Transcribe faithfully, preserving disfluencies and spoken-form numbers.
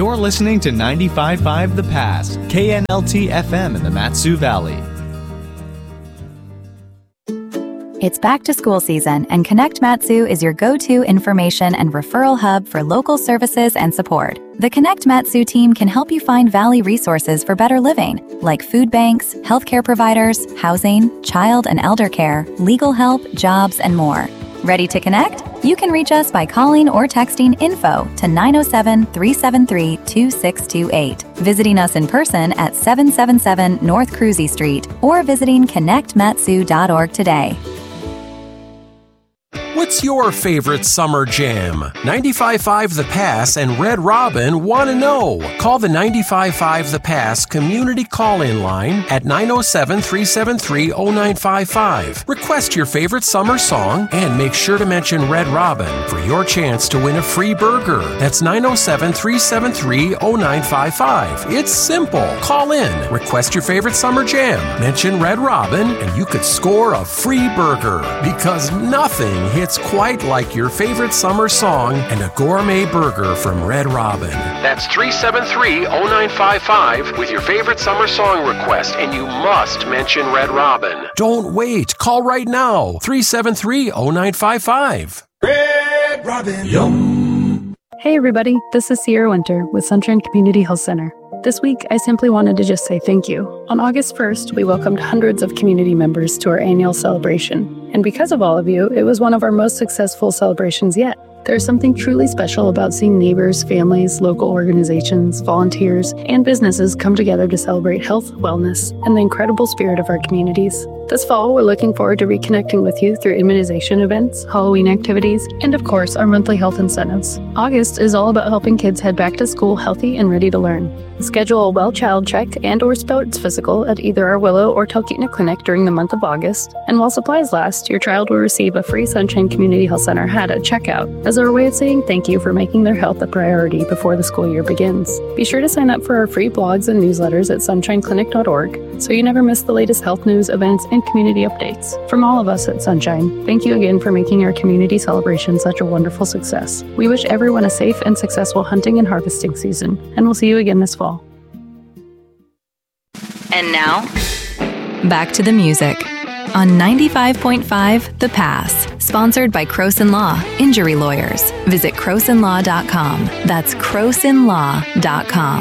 You're listening to ninety-five point five The Pass, K N L T F M in the Mat-Su Valley. It's back to school season, and Connect Mat-Su is your go-to information and referral hub for local services and support. The Connect Mat-Su team can help you find Valley resources for better living, like food banks, healthcare providers, housing, child and elder care, legal help, jobs, and more. Ready to connect? You can reach us by calling or texting info to nine oh seven, three seven three, two six two eight, visiting us in person at seven seventy-seven North Cruzy Street, or visiting connect matsu dot org today. What's your favorite summer jam? ninety-five point five The Pass and Red Robin want to know. Call the ninety-five point five The Pass community call-in line at nine oh seven, three seven three, oh nine five five. Request your favorite summer song and make sure to mention Red Robin for your chance to win a free burger. That's nine oh seven, three seven three, oh nine five five. It's simple. Call in, request your favorite summer jam, mention Red Robin, and you could score a free burger. Because nothing hits quite like your favorite summer song and a gourmet burger from Red Robin. That's three seven three, oh nine five five with your favorite summer song request, and you must mention Red Robin. Don't wait. Call right now. three seven three, oh nine five five. Red Robin. Yum. Hey everybody, this is Sierra Winter with Sunshine Community Health Center. This week, I simply wanted to just say thank you. On August first, we welcomed hundreds of community members to our annual celebration. And because of all of you, it was one of our most successful celebrations yet. There's something truly special about seeing neighbors, families, local organizations, volunteers, and businesses come together to celebrate health, wellness, and the incredible spirit of our communities. This fall, we're looking forward to reconnecting with you through immunization events, Halloween activities, and of course, our monthly health incentives. August is all about helping kids head back to school healthy and ready to learn. Schedule a well child check and or sports physical at either our Willow or Talkeetna clinic during the month of August. And while supplies last, your child will receive a free Sunshine Community Health Center hat at checkout as our way of saying thank you for making their health a priority before the school year begins. Be sure to sign up for our free blogs and newsletters at sunshine clinic dot org so you never miss the latest health news, events, and community updates. From all of us at Sunshine, thank you again for making our community celebration such a wonderful success. We wish everyone a safe and successful hunting and harvesting season, and we'll see you again this fall. And now, back to the music on ninety-five point five The Pass, sponsored by Croson Law, Injury Lawyers. Visit croson law dot com. That's croson law dot com.